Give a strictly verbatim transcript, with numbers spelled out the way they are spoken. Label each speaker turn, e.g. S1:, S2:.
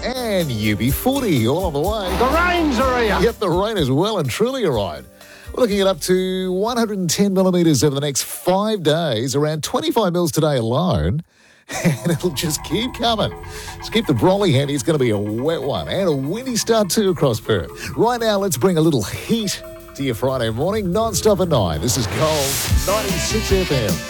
S1: and U B forty all on the way.
S2: The rains are here.
S1: Yep, the rain is well and truly arrived. We're looking at up to one hundred ten millimetres over the next five days, around twenty-five mils today alone. And it'll just keep coming. So keep the brolly handy. It's going to be a wet one and a windy start too across Perth. Right now, let's bring a little heat to your Friday morning, non-stop at nine. This is Coles, ninety-six F M.